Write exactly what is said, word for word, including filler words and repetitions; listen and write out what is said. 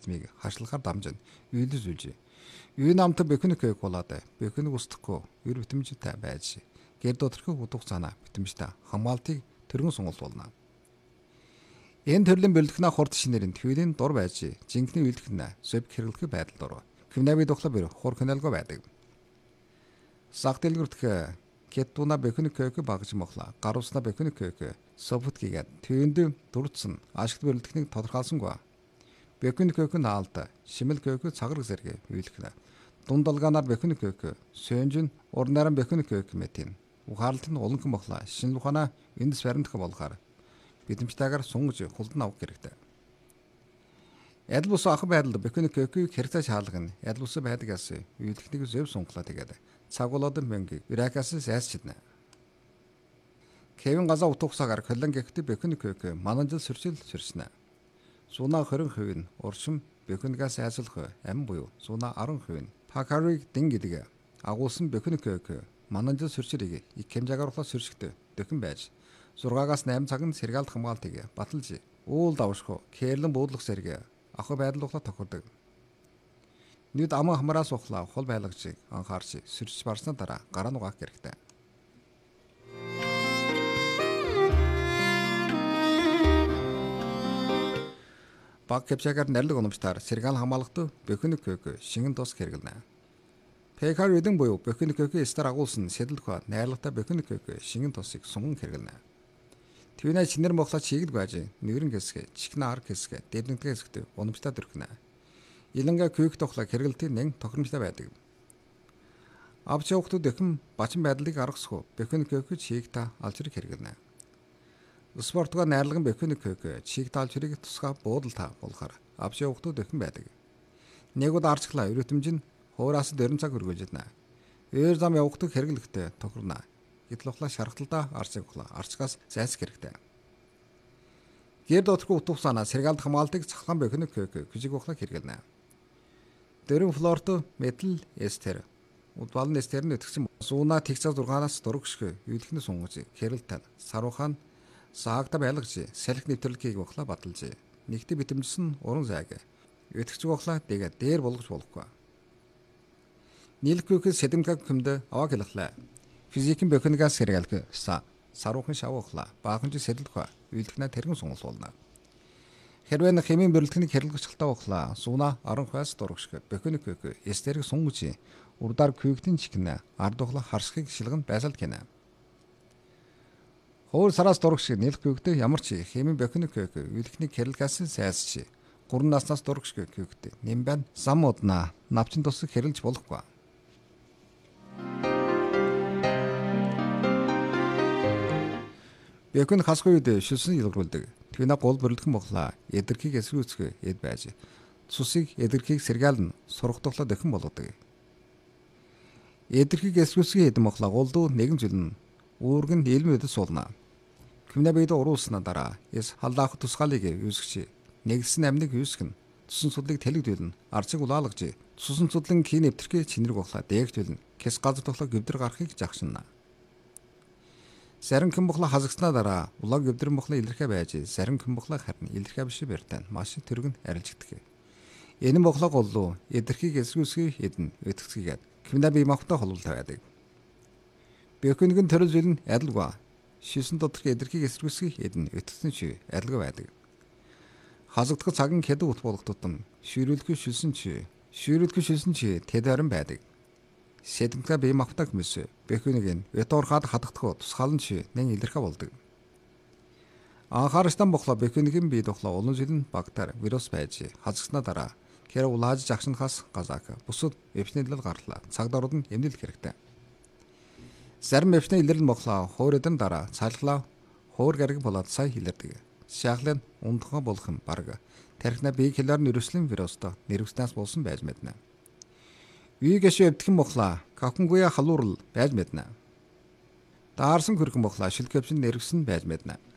системийг хашлахаар дамжин үйлдэл үлж. Юу намтай бэкүн кök болоод бэкүн устдахгүй ер битэмжтэй байж гэр доторх утга цаана битэмжтэй хамгаалтыг төргөн сонголт болно. Энэ төрлийн бэлтгэнэ хурд шинээрийн төвийн дур байж жинхэнэ үйлдэлнэ зөв хэрэглэх байдал дурав. Квнаби духла бэр хур каналго байдаг. Сах дэлгүртх кеттуна бэкүн кök багж мохла гарусна бэкүн кök софутгийгээд төвөнд дурдсан ашигт бэлтгэнийг тодорхойлсонгүй. Бэкүн кök наалта шимэл кök цаграг зэрэг үйлдэлнэ. Дундалгаанаар бэкүн кök сөнжин урнаран бэкүн кök мэтин. Ухаалт нь уланхан мохла шинэ ухаана эндс баримтах болохоор бидэмжтэйгээр сунгаж хулдан авах хэрэгтэй. Адил бус ах байдалд бэкүн кök хэрэгтэй шаалган адил бус байдагаас үйлдэлнийг зөв сунглаа тэгээд цагуулаад мэнгийг иракаас сайсчидна. Кевин газа утгасаар коллен гэгт бэкүн кök мананжил сэрчил сэрснэ. Сууна хорин хувийн уршим бэкүнгээс айсалх ам буюу сууна аран хувийн пакарыг дин гэдэг агуулсан бэкүн кök мананжил сэрчирийг их хэмжээгээр ухлаа сэршигтэй дэхэн байж зургаагаас восемь цагт сэргаалт хамгаалтыг баталж уул давшгүй кэрлэн буудлах зэрэг ах байдал ухлаа тохирдог. Нүд ам хамраас ухлаа хол байлагчийг анхаарч сэрч барсны дараа гараа нугаах хэрэгтэй. Баг кэпчагаар нэрлэг уламжтаар сэргаал хамгаалалт бэкүн кök шингэн тус хэрэглэнэ. Пекар үдэн буюу бэкүн кök стар агуулсан сэдэлхва найрлагатай бэкүн кök шингэн тусыг сунган хэрэглэнэ. Төвнэ чинэр мохлоо чиглэг байж нэрэн хэсэг чихнэ ар хэсэг дэвнэгдэх хэсэгт уламжтай дөрхнэ. Илэнгэ кök тухлаа хэрэглэлтийн нэг тохиромжтой байдаг. Авч явахдаа дэхэм бачин байдлыг аргасгүй бэкүн кök чиг та алчрыг хэрэглэнэ. Спортгоо найрлаган бэкүн кök чиг та алчрыг тусгай буудал та болохоор авч явахдаа дэхэм байдаг. Нэгүүд арчглаа өрөтөмж нь хуураас дөрвөн цаг хүргэж байна. Өөр зам явахдаа хэрэглэхтэй тохирно. Гэтэл ухлаа шаргалталдаа арчиг ухлаа арчгаас зайлсх хэрэгтэй. Гэр доторх утга санаа сэргаалт хамгаалтыг цахлан бэкүн кök гжиг ухлаа хэрэглэнэ. Дөрвөн флорт метал эстер удвалн эстерний өтгсөн сууна тэгцээ зургаанаас дургшгүй үйлдэхний сунгаж хэрэлтэн саруухан саагта байлгаж салхи нэвтрэлгийг ухлаа баталж нэгт битэмжсэн уран зайг өтгч ухлаа дэгээ дээр болгож болохгүй. Нийлхүйх сэдэмгэг хүмдэ аваа хэлхлээ. Физикийн бэкүнгээс сэргаалх са саруухан шавуулаа баахан сэдэлхэ үйлдэхнэ тэргэн сунгалуулна. Хэрвээ хэмийн бэрэлтгэнийг хэрэглэгчлээ ухлаа сууна аран хойс дургшгүй бэкүн кök эстерийг сунгаж урдаар көгтийн чихнэ ард ухлаа харсхыг шилгэн байсалд гинэ. Хуур сараас дургшиг нийлх көгтө ямар ч хэмийн бэкүн кök үйлдэхнийг хэрэглэгээс сайсч гурван наснаас дургшгүй көгтө нэмбэн самуудна навчин тусаг хэрэглэж болохгүй. Бэкүн хасгүй үед шилсэн илрүүлдэг. Твина гол бөрлөхөн боглаа эдэрхийг эсрүүцгөө эд байж цусыг эдэрхийг сэргаална сургатглаа дөхөн болгодог. Эдэрхийг эсрүүцгээ эд моглаа голдуу нэгэн жилэн үүргэн илмэд суулна. Квнабид уруулсна дараа эс халдаах тусгаалыг үүсгэж нэгсэн амныг үүсгэн тусан судлыг тэлэгдүүлнэ арцыг улаалгаж тусан судлын кий нэвтрхээ чинэрэг боглаа дээгтүүлнэ кэс газар тоглоо гөвдөр гарахыг жагшина. Зарим кэмбухла хазагснаа дараа улаг гөвдөр мохла илэрхэ байж зарим кэмбухла харин илэрхэ биш бэртэн маш төргөн арилждаг. Энэ мохла голлуу эдэрхийг эсрүүсгий эдэн өтгцгийгээд квнаби махта холбол тавиадаг. Бэкүнгийн төрөл жил нь адилгүй. Шилсэн доторх эдэрхийг эсрүүсгий эдэн өтгцэн чи адилгүй байдаг. Хазагдах цаган хэдэн ут болох тутам ширүүлгүй шилсэн чи ширүүлгүй шилсэн чи тэд харин байдаг. Сэдэмтгэ бие махтаг мэс бэкүнийг веторхад хадагдах тусгаалн чи нэн илэрхэ болдог. Анхаарстан бохлоо бэкүнгийн бие дохлоо улан жилэн багтаар вирус байж хазагснаа дараа кэр улааж жагшнахаас газаак бусад эвчнэлэл гарлаа цагдаарууд нь эмнэлэх хэрэгтэй. Зарим эвчнэ илэрл бохлоо хуурайдан дараа цайлглаа хуур гариг болоод сая хилэрдэг. Шахлын ундхан болох юм баг тархина бие хэлээр нэрвслэн вирустой нэрвснээс болсон байж мэднэ. Үйгэш өвдгөн бохлаа капнгуя халуурл байж мэднэ. Даарсан хөргөн бохлаа шилгэвчин нэрвсэн байж мэднэ.